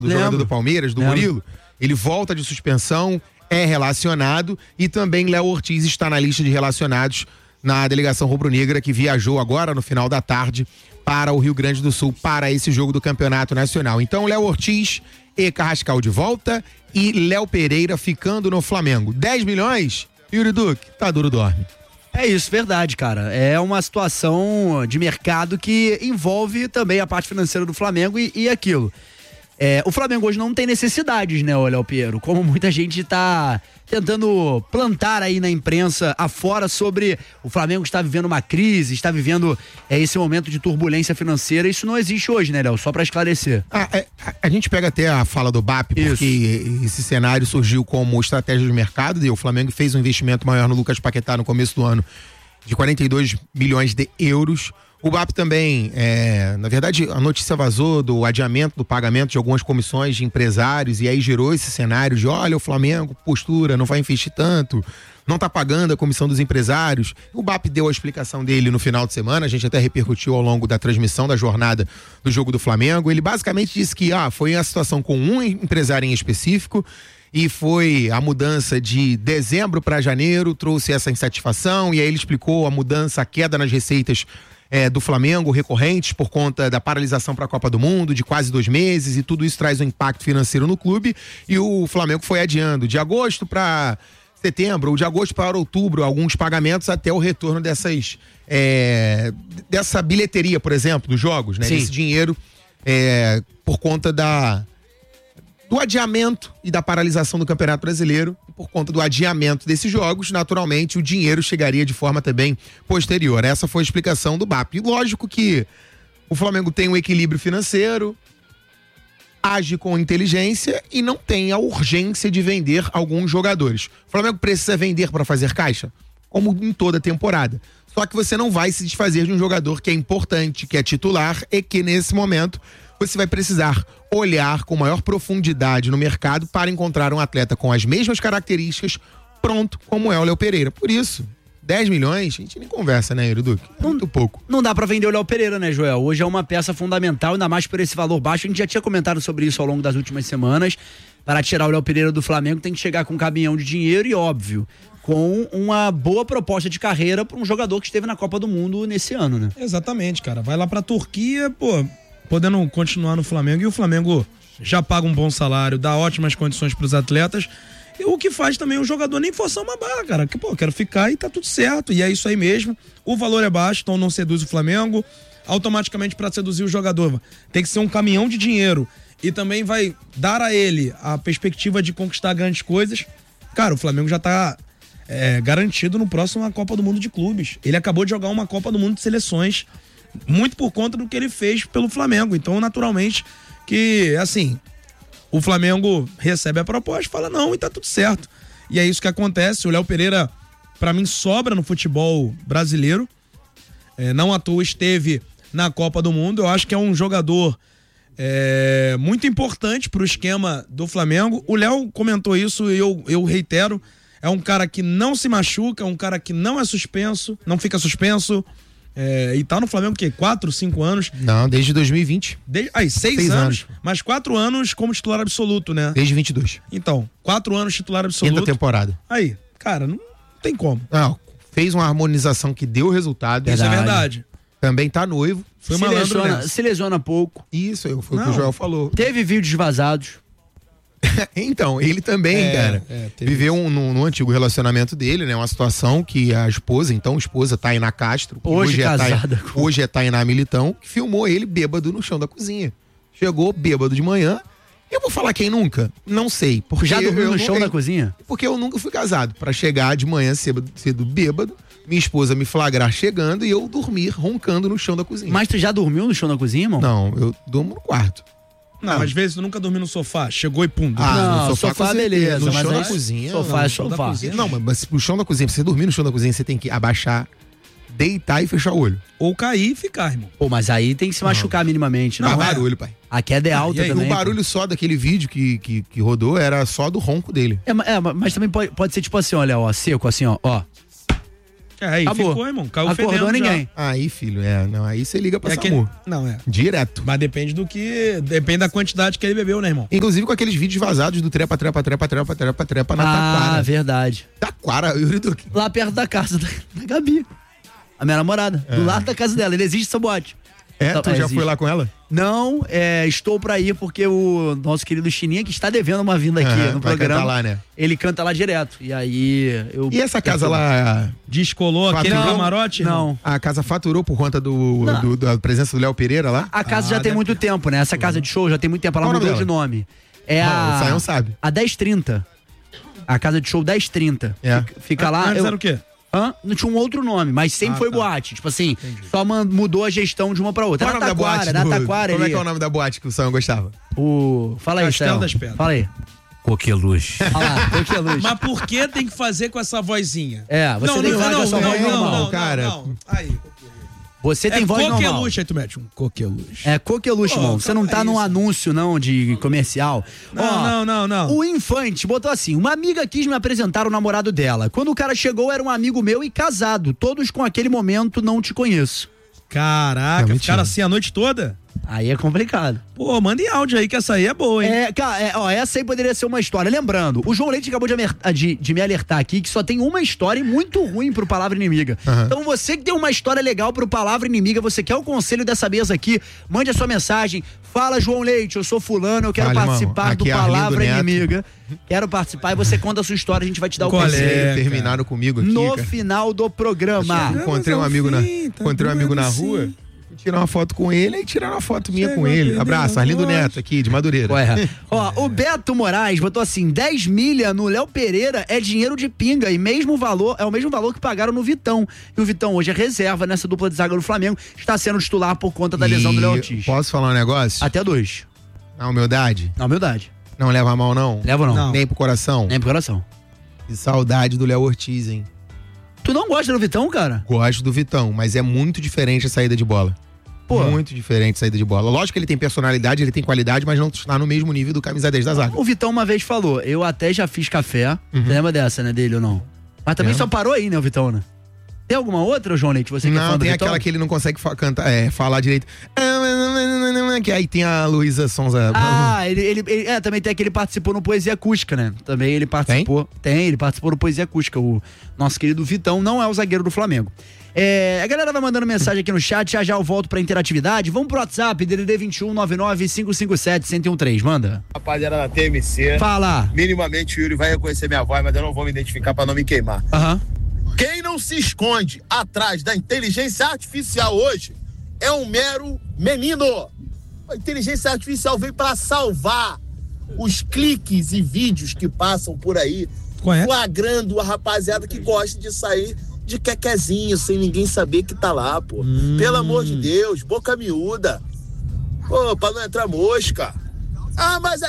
do jogador do Palmeiras, do Murilo. Ele volta de suspensão, é relacionado, e também Léo Ortiz está na lista de relacionados na delegação rubro-negra, que viajou agora no final da tarde para o Rio Grande do Sul, para esse jogo do Campeonato Nacional. Então, Léo Ortiz e Carrascal de volta e Léo Pereira ficando no Flamengo. 10 milhões? Yuri Duque, tá duro, dorme. É isso, verdade, cara. É uma situação de mercado que envolve também a parte financeira do Flamengo e aquilo. O Flamengo hoje não tem necessidades, né, Léo Piero? Como muita gente tá tentando plantar aí na imprensa afora sobre o Flamengo está vivendo uma crise, está vivendo esse momento de turbulência financeira. Isso não existe hoje, né, Léo? Só pra esclarecer. A gente pega até a fala do BAP, porque esse cenário surgiu como estratégia de mercado, e o Flamengo fez um investimento maior no Lucas Paquetá no começo do ano de 42 milhões de euros. O BAP também, na verdade, a notícia vazou do adiamento do pagamento de algumas comissões de empresários, e aí gerou esse cenário de, olha, o Flamengo, postura, não vai investir tanto, não tá pagando a comissão dos empresários. O BAP deu a explicação dele no final de semana, a gente até repercutiu ao longo da transmissão da jornada do jogo do Flamengo. Ele basicamente disse que foi a situação com um empresário em específico, e foi a mudança de dezembro para janeiro, trouxe essa insatisfação, e aí ele explicou a mudança, a queda nas receitas do Flamengo recorrentes por conta da paralisação para a Copa do Mundo de quase 2 meses, e tudo isso traz um impacto financeiro no clube, e o Flamengo foi adiando de agosto para setembro ou de agosto para outubro alguns pagamentos até o retorno dessa bilheteria, por exemplo, dos jogos, né? Desse dinheiro por conta do adiamento e da paralisação do Campeonato Brasileiro. Por conta do adiamento desses jogos, naturalmente o dinheiro chegaria de forma também posterior. Essa foi a explicação do BAP. E lógico que o Flamengo tem um equilíbrio financeiro, age com inteligência e não tem a urgência de vender alguns jogadores. O Flamengo precisa vender para fazer caixa, como em toda temporada. Só que você não vai se desfazer de um jogador que é importante, que é titular, e que nesse momento você vai precisar olhar com maior profundidade no mercado para encontrar um atleta com as mesmas características pronto, como é o Léo Pereira. Por isso, 10 milhões, a gente nem conversa, né, Yuri Duque? Muito pouco. Não dá pra vender o Léo Pereira, né, Joel? Hoje é uma peça fundamental, ainda mais por esse valor baixo. A gente já tinha comentado sobre isso ao longo das últimas semanas. Para tirar o Léo Pereira do Flamengo tem que chegar com um caminhão de dinheiro e, óbvio, com uma boa proposta de carreira para um jogador que esteve na Copa do Mundo nesse ano, né? Exatamente, cara. Vai lá pra Turquia, podendo continuar no Flamengo, e o Flamengo já paga um bom salário, dá ótimas condições pros atletas, e o que faz também o jogador nem forçar uma barra, cara, que quero ficar e tá tudo certo, e é isso aí mesmo. O valor é baixo, então não seduz o Flamengo. Automaticamente, para seduzir o jogador, tem que ser um caminhão de dinheiro, e também vai dar a ele a perspectiva de conquistar grandes coisas. Cara, o Flamengo já tá garantido no próximo Copa do Mundo de Clubes. Ele acabou de jogar uma Copa do Mundo de Seleções, muito por conta do que ele fez pelo Flamengo. Então, naturalmente, que, assim, o Flamengo recebe a proposta, fala não, e tá tudo certo. E é isso que acontece. O Léo Pereira, pra mim, sobra no futebol brasileiro. Não à toa esteve na Copa do Mundo. Eu acho que é um jogador muito importante pro esquema do Flamengo. O Léo comentou isso e eu reitero. É um cara que não se machuca, é um cara que não é suspenso, não fica suspenso. E tá no Flamengo o quê? 4, 5 anos? Não, desde 2020. 6 anos. Mas 4 anos como titular absoluto, né? Desde 22. Então, 4 anos titular absoluto. Quinta temporada. Aí, cara, não tem como. Não, fez uma harmonização que deu resultado. Isso é verdade. Também tá noivo. Foi malandro, se lesiona pouco. Isso, foi o que o Joel falou. Teve vídeos vazados. Então, ele também, cara, viveu no antigo relacionamento dele, né? Uma situação que a esposa, Tainá Castro, hoje é Tainá Militão, que filmou ele bêbado no chão da cozinha. Chegou bêbado de manhã. Eu vou falar quem nunca? Não sei. Porque já dormiu no chão da cozinha? Porque eu nunca fui casado. Pra chegar de manhã cedo bêbado, minha esposa me flagrar chegando e eu dormir roncando no chão da cozinha. Mas tu já dormiu no chão da cozinha, irmão? Não, eu durmo no quarto. Não, às vezes tu nunca dormiu no sofá, chegou e pum. No sofá beleza. No chão da cozinha. Sofá é sofá. Não, mas no chão da cozinha, pra você dormir no chão da cozinha, você tem que abaixar, deitar e fechar o olho. Ou cair e ficar, irmão. Pô, mas aí tem que se machucar minimamente, né? Não, barulho, pai. A queda é alta também. O barulho só daquele vídeo que rodou era só do ronco dele. Mas também pode ser tipo assim, olha, seco, assim, ó. Aí acabou. ficou, irmão. Caiu Acordou fedendo ninguém. já. Aí, filho, não, aí você liga pra É que... SAMU. Não, é. Direto. Mas depende depende da quantidade que ele bebeu, né, irmão? Inclusive com aqueles vídeos vazados do trepa na Taquara. Verdade. Taquara, Yuri Duque. Lá perto da casa da Gabi. A minha namorada. Do lado da casa dela. Ele existe esse boate. Tu já existe. foi lá com ela? Não, estou pra ir porque o nosso querido Chininha, que está devendo uma vinda aqui no vai programa. cantar lá, né? Ele canta lá direto. E aí eu. E essa casa lá, Descolou aquele Faturou? camarote? Não. a casa faturou por conta da presença do Léo Pereira lá? A casa já tem muito tempo, né? Essa casa de show já tem muito tempo. Ela Qual o mudou nome de nome. É o Saião sabe. A 1030. A casa de show 1030. É. Fica lá. Antes era o quê? Não tinha um outro nome, mas sempre foi tá. boate. Tipo assim, só mudou a gestão de uma pra outra. Qual é o nome da boate? Taquara Como é ali. que é o nome da boate que o Saião gostava? Fala aí, Castelo Céu. das Pedras. Fala aí. Coqueluche. Olha lá, Coqueluche. Mas por que tem que fazer com essa vozinha? Você tem voz com essa voz normal, cara. Aí. Você tem voz normal. Coqueluche, aí tu mete um coqueluche. É Coqueluche, irmão. Você não tá num anúncio, não, de comercial. Não. O Infante botou assim: uma amiga quis me apresentar o namorado dela. Quando o cara chegou, era um amigo meu e casado. Todos com aquele momento não te conheço. Caraca, Não, ficaram assim a noite toda? Aí é complicado. Pô, manda em áudio aí que essa aí é boa, hein? Essa aí poderia ser uma história. Lembrando, o João Leite acabou de me alertar aqui que só tem uma história muito ruim pro Palavra Inimiga. Então você que tem uma história legal pro Palavra Inimiga, você quer o conselho dessa mesa aqui, mande a sua mensagem. Fala, João Leite, eu sou fulano, eu quero participar do Palavra Inimiga. Quero participar e você conta a sua história, a gente vai te dar o conselho. Terminaram comigo aqui, No cara. final do programa. Encontrei um amigo na rua. Tirar uma foto com ele e tirar uma foto minha com ele. Abraço, Arlindo Neto aqui, de Madureira. O Beto Moraes botou assim: 10 milha no Léo Pereira é dinheiro de pinga e é o mesmo valor que pagaram no Vitão. E o Vitão hoje é reserva nessa dupla de zaga do Flamengo. Está sendo titular por conta da lesão do Léo Ortiz. Posso falar um negócio? Até 2. Na humildade? Na humildade. Não leva a mal, não? Leva não. Nem pro coração? Nem pro coração. Que saudade do Léo Ortiz, hein? Tu não gosta do Vitão, cara? Gosto do Vitão, mas é muito diferente a saída de bola. Muito diferente a saída de bola. Lógico que ele tem personalidade, ele tem qualidade, mas não está no mesmo nível do camisa 10 da zaga. O Vitão uma vez falou: eu até já fiz café. Você lembra dessa, né, dele ou não? Mas também só parou aí, né, o Vitão, né? Tem alguma outra, João Leite? Você que é fã Não, do tem Vitão? aquela que ele não consegue falar direito. Que aí tem a Luísa Sonza. Ele também tem aquele que participou no Poesia Acústica, né? Também ele participou. Ele participou no Poesia Acústica. O nosso querido Vitão não é o zagueiro do Flamengo. A galera vai mandando mensagem aqui no chat, já eu volto pra interatividade. Vamos pro WhatsApp, DDD 21 99 557 1013, manda. Rapaziada da TMC. Fala. Minimamente o Yuri vai reconhecer minha voz, mas eu não vou me identificar pra não me queimar. Quem não se esconde atrás da inteligência artificial hoje é um mero menino. A inteligência artificial veio pra salvar os cliques e vídeos que passam por aí, flagrando a rapaziada que gosta de sair de quequezinho, sem ninguém saber que tá lá, pô. Pelo amor de Deus, boca miúda. Pô, pra não entrar mosca. Mas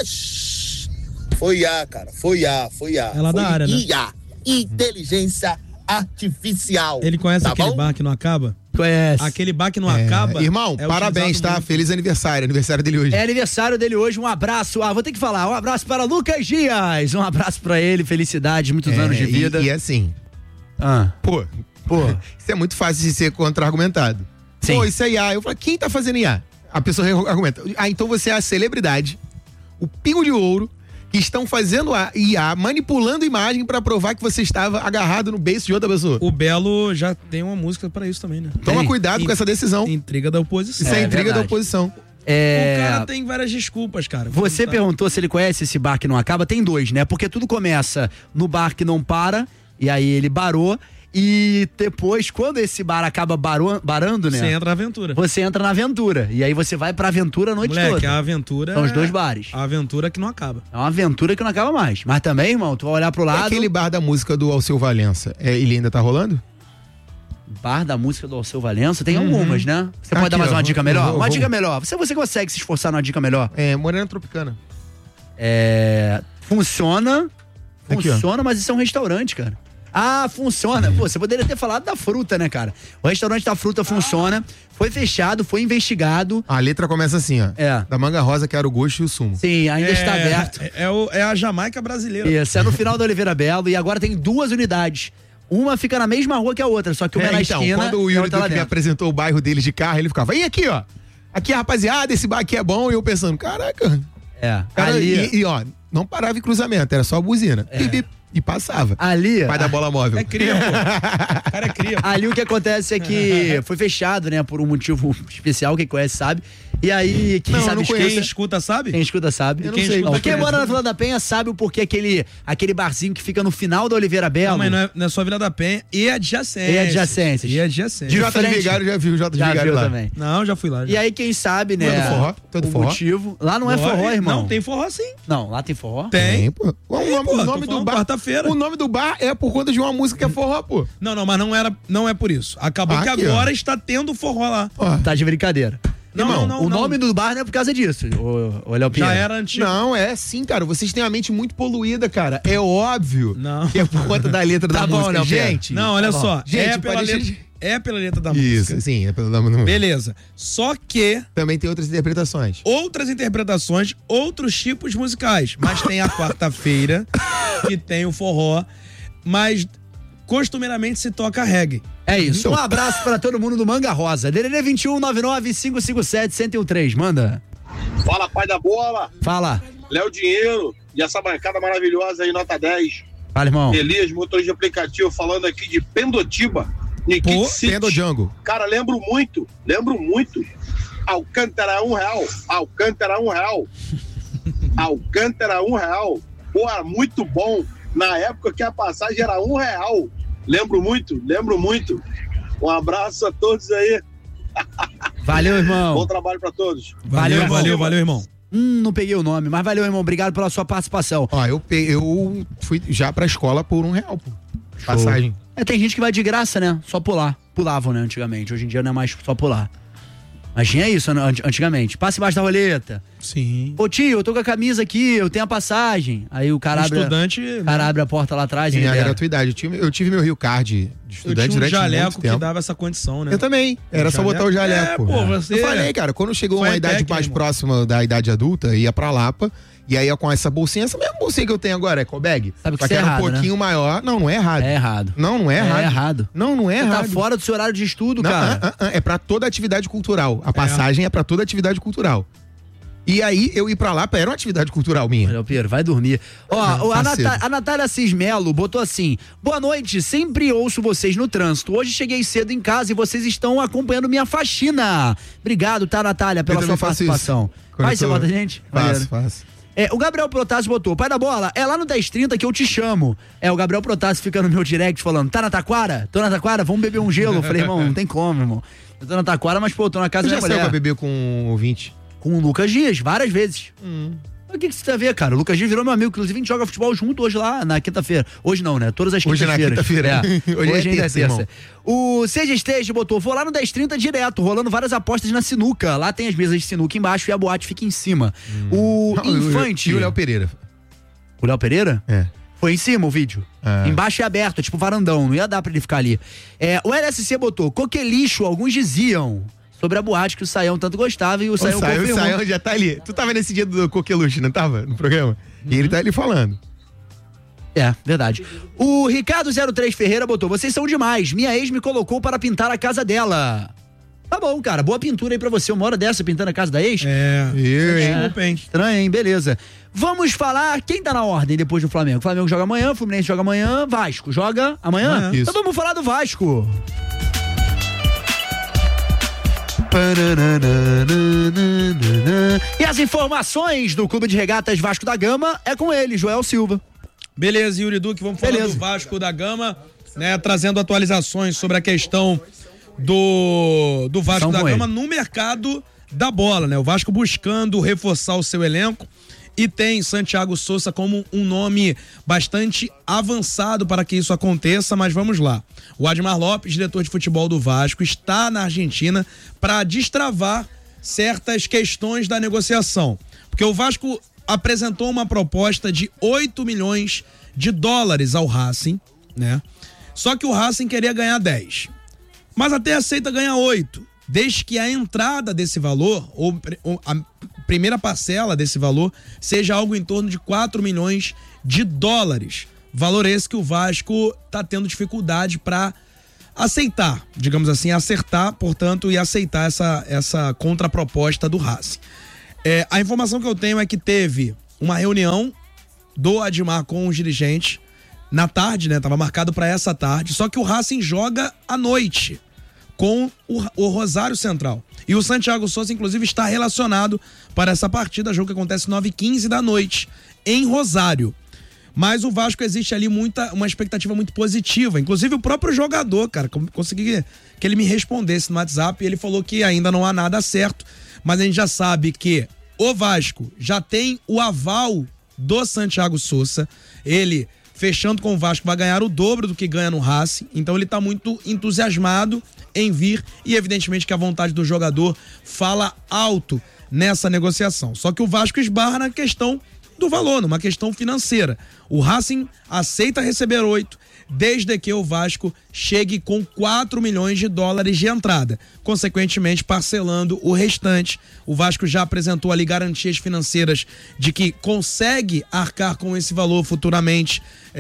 foi IA, cara. Foi IA. Ela da área, né? IA. Inteligência artificial. Ele conhece tá aquele bom? bar que não acaba? Conhece. Aquele bar que não acaba. Irmão, parabéns, tá? muito. Feliz aniversário. Aniversário dele hoje. É aniversário dele hoje, um abraço. Vou ter que falar, um abraço para Lucas Dias. Um abraço pra ele, felicidade, muitos anos de vida. E assim, pô, isso é muito fácil de ser contra-argumentado. Sim. Pô, isso é IA. Eu falo, quem tá fazendo IA? A pessoa argumenta. Então você é a celebridade, o pingo de ouro, que estão fazendo a IA, manipulando a imagem pra provar que você estava agarrado no beiço de outra pessoa. O Belo já tem uma música pra isso também, né? Toma cuidado com essa decisão. Intriga da oposição. Isso é intriga verdade. da oposição. O cara tem várias desculpas, cara. Você perguntou se ele conhece esse bar que não acaba. Tem 2, né? Porque tudo começa no bar que não para, e aí ele barou. E depois, quando esse bar acaba barando, né? Você entra na aventura. Você entra na aventura. E aí você vai pra aventura a noite Moleque, toda. a aventura. São os 2 bares. A aventura que não acaba. É uma aventura que não acaba mais. Mas também, irmão, tu vai olhar pro lado. Aquele bar da música do Alceu Valença, ele ainda tá rolando? Bar da música do Alceu Valença, tem algumas, né? Você pode Aqui, dar mais ó, uma dica melhor? vou- Dica melhor. Você consegue se esforçar numa dica melhor? Morena Tropicana. Funciona. Aqui, ó. Funciona, mas isso é um restaurante, cara. Funciona. Pô, você poderia ter falado da fruta, né, cara? O restaurante da fruta funciona. Foi fechado, foi investigado. A letra começa assim, ó. Da manga rosa, quero o gosto e o sumo. Sim, ainda está aberto. É a Jamaica brasileira. Isso, é no final da Oliveira Belo e agora tem 2 unidades. Uma fica na mesma rua que a outra, só que uma é na esquina. Quando o Yuri Duque me apresentou o bairro deles de carro, ele ficava, e aqui, ó. Aqui, rapaziada, esse bar aqui é bom. E eu pensando, caraca. Cara, ali... ó, não parava em cruzamento, era só a buzina. E passava. Ali. Pai da bola móvel. É cria, pô. Cara, é cria. Ali o que acontece é que foi fechado, né? Por um motivo especial, quem conhece sabe. E aí, quem sabe quem escuta sabe? Quem escuta sabe. Eu não sei. Quem mora na Vila da Penha sabe o porquê aquele barzinho que fica no final da Oliveira Belo. Não, mas não é só Vila da Penha e adjacências. E adjacências. De J de Vigário, já viu o J de Vigário lá. Também. Não, já fui lá. Já. E aí, quem sabe, né? Todo o forró. motivo. Lá não é forró, irmão. Não, tem forró sim. Não, lá tem forró? Tem. Pô. O nome do bar. Quarta-feira. O nome do bar é por conta de uma música que é forró, pô. Não, mas não é por isso. Acabou que agora está tendo forró lá. Tá de brincadeira. Não, o nome do bar não é por causa disso. Olha o Já era antigo. Não, é sim, cara. Vocês têm a mente muito poluída, cara. É óbvio que é por conta da letra da música. Léo, gente. Não, olha só. Gente, é pela letra da música. Isso, sim, é pela letra da música. Beleza. Só que... também tem outras interpretações. Outros tipos musicais. Mas tem a quarta-feira, que tem o forró, mas costumeiramente se toca reggae. É isso. Um abraço pra todo mundo do Manga Rosa. DDD 21 99 557 1013. Manda. Fala, pai da bola. Fala. Léo Dinheiro e essa bancada maravilhosa aí, nota 10. Fala, irmão. Elias, motorista de aplicativo, falando aqui de Pendotiba, Nikit City. Pendojango. Cara, lembro muito. Alcântara R$1. Alcântara R$1. Alcântara R$1. Pô, era muito bom. Na época que a passagem era R$1. Lembro muito. Um abraço a todos aí. Valeu, irmão. Bom trabalho pra todos. Valeu, irmão. Não peguei o nome, mas valeu, irmão. Obrigado pela sua participação. Ó, eu fui já pra escola por R$1. Pô. Passagem. Tem gente que vai de graça, né? Só pular. Pulavam, né, antigamente. Hoje em dia não é mais só pular. Mas tinha isso antigamente. Passa embaixo da roleta. Sim. Ô tio, eu tô com a camisa aqui, eu tenho a passagem. Aí o cara abre a porta lá atrás. Tinha a gratuidade. Eu tive meu Rio Card de estudante durante muito tempo. Jaleco que dava essa condição, né? Eu também. Era só botar o jaleco. Você... Eu falei, cara, quando chegou uma idade mais próxima da idade adulta, ia pra Lapa. E aí, com essa bolsinha, essa mesma bolsinha que eu tenho agora, Ecobag. Sabe que só que era errado, um pouquinho maior. Não é errado. É errado. Não é errado. É errado. Não é errado. Você tá fora do seu horário de estudo, cara. É pra toda atividade cultural. A passagem é pra toda atividade cultural. E aí, eu ir pra lá, era uma atividade cultural minha. Olha, Pedro, vai dormir. Ó, a Natália Cismelo botou assim: boa noite, sempre ouço vocês no trânsito. Hoje cheguei cedo em casa e vocês estão acompanhando minha faxina. Obrigado, tá, Natália, pela sua participação. Faz, você bota a gente? Faço. O Gabriel Protásio botou: pai da bola, é lá no 1030 que eu te chamo. O Gabriel Protásio fica no meu direct falando: tá na Taquara? Tô na Taquara, vamos beber um gelo. Eu falei, irmão, não tem como, irmão. Eu tô na Taquara, mas pô, tô na casa da mulher. Já saiu pra beber com um ouvinte? Com o Lucas Dias, várias vezes. O que você tem a ver, cara? O Lucas Dias virou meu amigo. Inclusive, a gente joga futebol junto hoje lá na quinta-feira. Hoje não, né? Todas as quintas-feiras. Hoje na quinta-feira. Hoje ainda é terça. O Seja Stage botou: vou lá no 1030 direto, rolando várias apostas na sinuca. Lá tem as mesas de sinuca embaixo e a boate fica em cima. O Infante... E o Léo Pereira? O Léo Pereira? É. Foi em cima o vídeo. Embaixo é aberto, é tipo varandão. Não ia dar pra ele ficar ali. O LSC botou: coquelixo, alguns diziam. Sobre a boate que o Saião tanto gostava e o Saião confirmou. O Saião já tá ali. Tu tava nesse dia do coqueluche, não tava? No programa? E ele tá ali falando. É, verdade. O Ricardo 03 Ferreira botou: vocês são demais. Minha ex me colocou para pintar a casa dela. Tá bom, cara. Boa pintura aí pra você. Uma hora dessa pintando a casa da ex? Estranho, hein? Beleza. Vamos falar quem tá na ordem depois do Flamengo. O Flamengo joga amanhã, o Fluminense joga amanhã, Vasco joga amanhã? Isso. Então vamos falar do Vasco. E as informações do Clube de Regatas Vasco da Gama é com ele, Joel Silva. Beleza, Yuri Duque, vamos falar do Vasco da Gama, né, trazendo atualizações sobre a questão do Vasco da Gama no mercado da bola, né? O Vasco buscando reforçar o seu elenco e tem Santiago Sousa como um nome bastante avançado para que isso aconteça, mas vamos lá. O Admar Lopes, diretor de futebol do Vasco, está na Argentina para destravar certas questões da negociação. Porque o Vasco apresentou uma proposta de 8 milhões de dólares ao Racing, né? Só que o Racing queria ganhar 10. Mas até aceita ganhar 8, desde que a entrada desse valor, ou a primeira parcela desse valor, seja algo em torno de 4 milhões de dólares Valor esse que o Vasco tá tendo dificuldade para aceitar, digamos assim, acertar, portanto, e aceitar essa contraproposta do Racing. A informação que eu tenho é que teve uma reunião do Admar com os dirigentes na tarde, né? Tava marcado para essa tarde, só que o Racing joga à noite com o Rosário Central. E o Santiago Sousa, inclusive, está relacionado para essa partida, jogo que acontece 9h15 da noite, em Rosário. Mas o Vasco existe ali uma expectativa muito positiva. Inclusive o próprio jogador, cara, consegui que ele me respondesse no WhatsApp e ele falou que ainda não há nada certo, mas a gente já sabe que o Vasco já tem o aval do Santiago Sousa. Ele, fechando com o Vasco, vai ganhar o dobro do que ganha no Racing. Então ele tá muito entusiasmado em vir e evidentemente que a vontade do jogador fala alto nessa negociação. Só que o Vasco esbarra na questão do valor, numa questão financeira. O Racing aceita receber 8, desde que o Vasco chegue com 4 milhões de dólares de entrada, consequentemente parcelando o restante. O Vasco já apresentou ali garantias financeiras de que consegue arcar com esse valor futuramente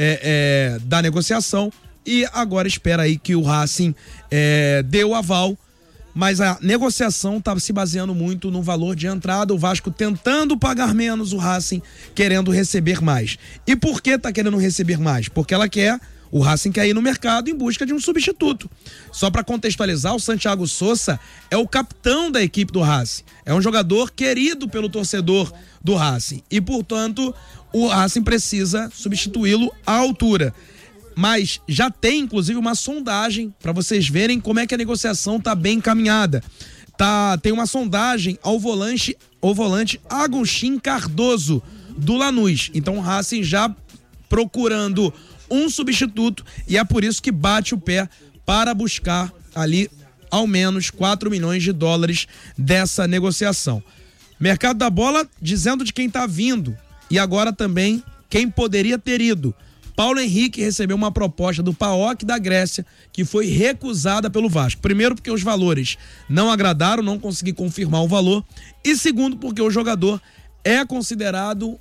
da negociação, e agora espera aí que o Racing dê o aval. Mas a negociação está se baseando muito no valor de entrada, o Vasco tentando pagar menos, o Racing querendo receber mais. E por que está querendo receber mais? Porque o Racing quer ir no mercado em busca de um substituto. Só para contextualizar, o Santiago Sousa é o capitão da equipe do Racing. É um jogador querido pelo torcedor do Racing. E, portanto, o Racing precisa substituí-lo à altura. Mas já tem, inclusive, uma sondagem para vocês verem como é que a negociação tá bem encaminhada. Tem uma sondagem ao volante Agostinho Cardoso, do Lanús. Então o Racing já procurando um substituto, e é por isso que bate o pé para buscar ali ao menos 4 milhões de dólares dessa negociação. Mercado da Bola dizendo de quem tá vindo, e agora também quem poderia ter ido. Paulo Henrique recebeu uma proposta do PAOK da Grécia, que foi recusada pelo Vasco. Primeiro, porque os valores não agradaram, não consegui confirmar o valor. E segundo, porque o jogador é considerado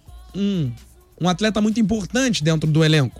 um atleta muito importante dentro do elenco.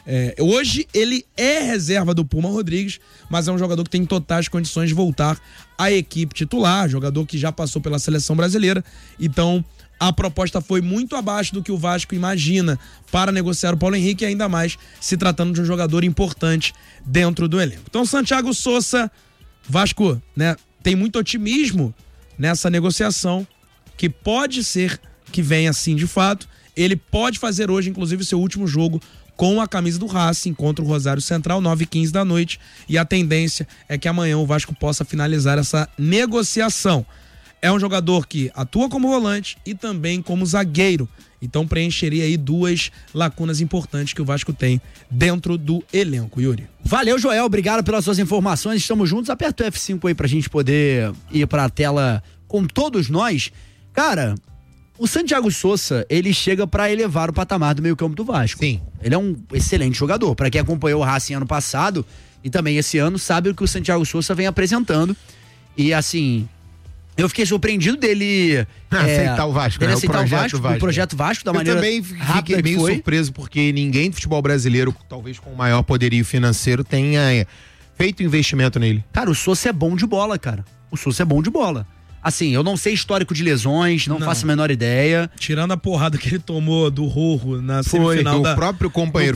Hoje ele é reserva do Puma Rodrigues, mas é um jogador que tem totais condições de voltar à equipe titular, jogador que já passou pela seleção brasileira. Então a proposta foi muito abaixo do que o Vasco imagina para negociar o Paulo Henrique, ainda mais se tratando de um jogador importante dentro do elenco. Então, Santiago Sousa, Vasco, né, tem muito otimismo nessa negociação, que pode ser que venha assim de fato. Ele pode fazer hoje, inclusive, seu último jogo com a camisa do Racing contra o Rosário Central, 9h15 da noite, e a tendência é que amanhã o Vasco possa finalizar essa negociação. É um jogador que atua como volante e também como zagueiro. Então preencheria aí 2 lacunas importantes que o Vasco tem dentro do elenco, Yuri. Valeu, Joel. Obrigado pelas suas informações. Estamos juntos. Aperta o F5 aí pra gente poder ir pra tela com todos nós. Cara, o Santiago Sousa, ele chega pra elevar o patamar do meio-campo do Vasco. Sim. Ele é um excelente jogador. Pra quem acompanhou o Racing ano passado e também esse ano, sabe o que o Santiago Sousa vem apresentando. E assim, eu fiquei surpreendido dele aceitar o Vasco, dele né? aceitar o projeto Vasco da maneira rápida que foi. Eu também fiquei meio surpreso, porque ninguém do futebol brasileiro, talvez com o maior poderio financeiro, tenha feito investimento nele. Cara, o Sousa é bom de bola, cara. O Sousa é bom de bola. Assim, eu não sei histórico de lesões, não faço a menor ideia. Tirando a porrada que ele tomou do Rojo na semifinal do próprio companheiro,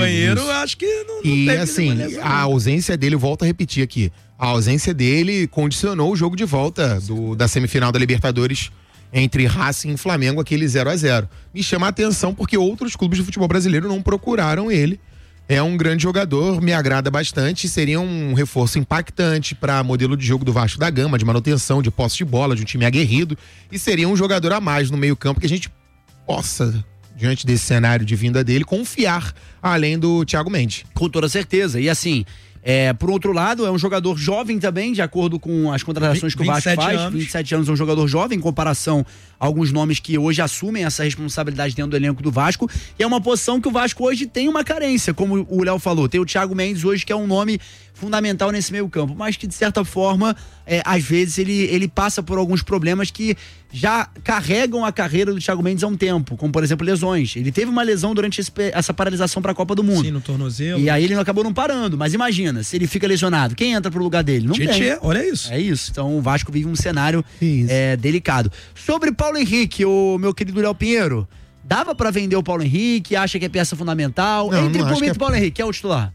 eu acho que não e teve assim, a ausência dele, volto a repetir aqui, a ausência dele condicionou o jogo de volta da semifinal da Libertadores entre Racing e Flamengo, aquele 0-0. Me chama a atenção porque outros clubes de futebol brasileiro não procuraram ele. É um grande jogador, me agrada bastante, seria um reforço impactante para modelo de jogo do Vasco da Gama, de manutenção, de posse de bola, de um time aguerrido, e seria um jogador a mais no meio-campo que a gente possa, diante desse cenário de vinda dele, confiar além do Thiago Mendes. Com toda certeza. E assim, por outro lado, é um jogador jovem também, de acordo com as contratações que o Vasco faz. 27 anos, é um jogador jovem em comparação a alguns nomes que hoje assumem essa responsabilidade dentro do elenco do Vasco. E é uma posição que o Vasco hoje tem uma carência, como o Léo falou. Tem o Thiago Mendes hoje, que é um nome fundamental nesse meio campo, mas que de certa forma, às vezes ele passa por alguns problemas que já carregam a carreira do Thiago Mendes há um tempo, como por exemplo lesões. Ele teve uma lesão durante essa paralisação para a Copa do Mundo. Sim, no tornozelo. E aí ele acabou não parando, mas imagina, se ele fica lesionado, quem entra pro lugar dele? Não tem. Olha isso. É isso, então o Vasco vive um cenário delicado. Sobre Paulo Henrique, o meu querido Léo Pinheiro, dava pra vender o Paulo Henrique? Acha que é peça fundamental? Não, Entre Pumita e Paulo Henrique, quem é o titular?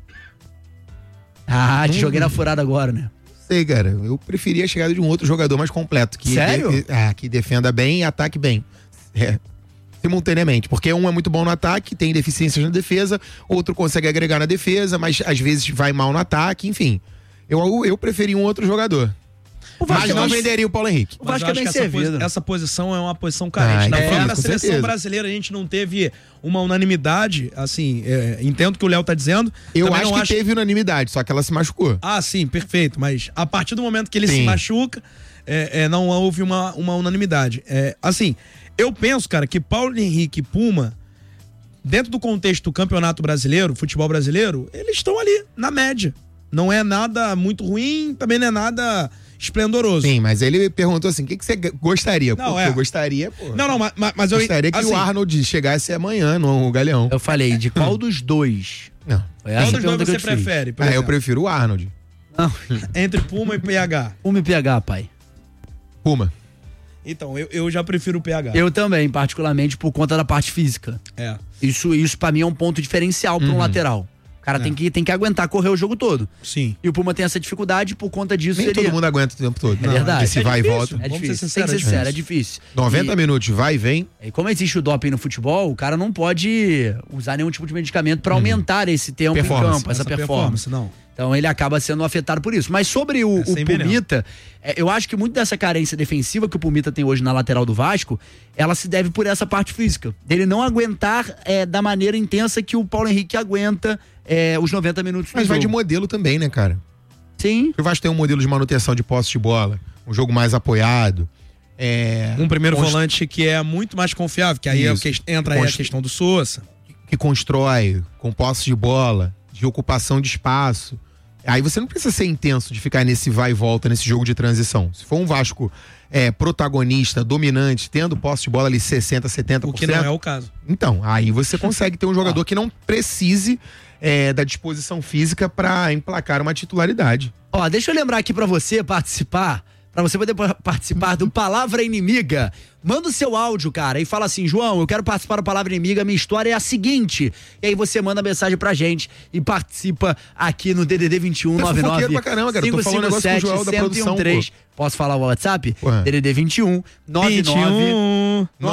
Te joguei na furada agora, né? Sei, cara. Eu preferia a chegada de um outro jogador mais completo. Sério? Que defenda bem e ataque bem. Simultaneamente. Porque um é muito bom no ataque, tem deficiências na defesa, outro consegue agregar na defesa, mas às vezes vai mal no ataque, enfim. Eu preferi um outro jogador. Mas não venderia o Paulo Henrique. O Vasco é bem servido. Essa posição é uma posição carente. Na seleção brasileira a gente não teve uma unanimidade, assim, entendo o que o Léo tá dizendo. Eu acho que teve unanimidade, só que ela se machucou. Sim, perfeito, mas a partir do momento que ele se machuca, não houve uma unanimidade. Assim, eu penso, cara, que Paulo Henrique e Puma, dentro do contexto do Campeonato Brasileiro, futebol brasileiro, eles estão ali, na média. Não é nada muito ruim, também não é nada esplendoroso. Sim, mas ele perguntou assim, o que você gostaria? Eu gostaria, mas eu gostaria que o Arnold chegasse amanhã no Galeão. Eu falei, de qual dos dois? Não. Qual dos dois você prefere? Eu prefiro o Arnold. Não. Entre Puma e PH. Puma e PH, pai. Puma. Então, eu já prefiro o PH. Eu também, particularmente por conta da parte física. Isso pra mim é um ponto diferencial pra um lateral. O cara tem que aguentar correr o jogo todo. Sim. E o Puma tem essa dificuldade, por conta disso Nem todo mundo aguenta o tempo todo. É verdade. Esse vai difícil. E volta. É difícil. Tem que ser sincero, é difícil. 90 minutos, vai e vem. E como existe o doping no futebol, o cara não pode usar nenhum tipo de medicamento pra aumentar esse tempo em campo, essa performance. Não. Então ele acaba sendo afetado por isso. Mas sobre o Pumita, eu acho que muito dessa carência defensiva que o Pumita tem hoje na lateral do Vasco, ela se deve por essa parte física. Dele não aguentar da maneira intensa que o Paulo Henrique aguenta os 90 minutos do Mas jogo. vai de modelo também, né, cara? Sim. O Vasco tem um modelo de manutenção de posse de bola, um jogo mais apoiado. Um primeiro volante que é muito mais confiável, que aí entra a questão do Sousa. Que constrói com posse de bola, de ocupação de espaço. Aí você não precisa ser intenso de ficar nesse vai e volta, nesse jogo de transição. Se for um Vasco protagonista, dominante, tendo posse de bola ali 60%, 70%. O que não é o caso. Então, aí você consegue ter um jogador que não precise da disposição física pra emplacar uma titularidade. Deixa eu lembrar aqui pra você participar, pra você poder participar do Palavra Inimiga. Manda o seu áudio, cara, e fala assim: João, eu quero participar do Palavra Inimiga, minha história é a seguinte. E aí você manda mensagem pra gente e participa aqui no DDD 21 99 pra caramba, cara. Tô falando um negócio com o Joel da produção, 1013. Posso falar o WhatsApp? Ué. DDD 21 99